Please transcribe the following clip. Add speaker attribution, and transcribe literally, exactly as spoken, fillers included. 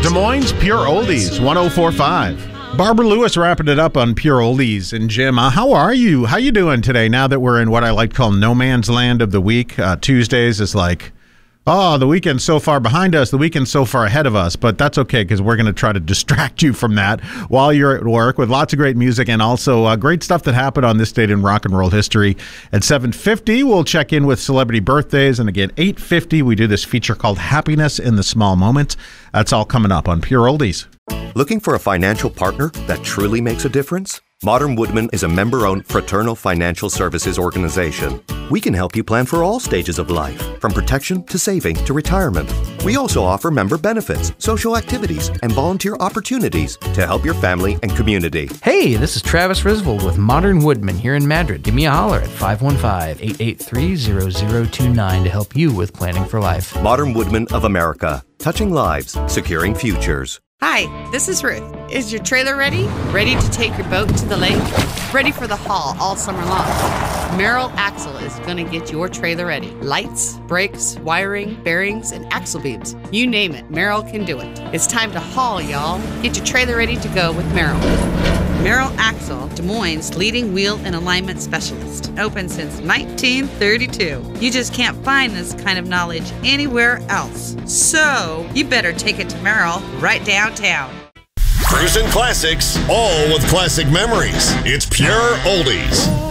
Speaker 1: Des Moines Pure Oldies, one oh four point five. Barbara Lewis wrapping it up on Pure Oldies. And Jim, uh, how are you? How you doing today now that we're in what I like to call no man's land of the week? Uh, Tuesdays is like, oh, the weekend's so far behind us, the weekend's so far ahead of us, but that's okay because we're going to try to distract you from that while you're at work with lots of great music and also uh, great stuff that happened on this date in rock and roll history. At seven fifty, we'll check in with celebrity birthdays, and again, eight fifty, we do this feature called Happiness in the Small Moments. That's all coming up on Pure Oldies.
Speaker 2: Looking for a financial partner that truly makes a difference? Modern Woodmen is a member-owned fraternal financial services organization. We can help you plan for all stages of life, from protection to saving to retirement. We also offer member benefits, social activities, and volunteer opportunities to help your family and community.
Speaker 3: Hey, this is Travis Risvold with Modern Woodmen here in Madrid. Give me a holler at five one five, eight eight three, zero zero two nine to help you with planning for life.
Speaker 2: Modern Woodmen of America. Touching lives, securing futures.
Speaker 4: Hi, this is Ruth. Is your trailer ready? Ready to take your boat to the lake? Ready for the haul all summer long? Merrill Axle is going to get your trailer ready. Lights, brakes, wiring, bearings, and axle beams. You name it, Merrill can do it. It's time to haul, y'all. Get your trailer ready to go with Merrill. Merrill Axle, Des Moines' leading wheel and alignment specialist. Open since nineteen thirty-two. You just can't find this kind of knowledge anywhere else. So, you better take it to Merrill right downtown.
Speaker 5: Cruising Classics, all with classic memories. It's Pure Oldies.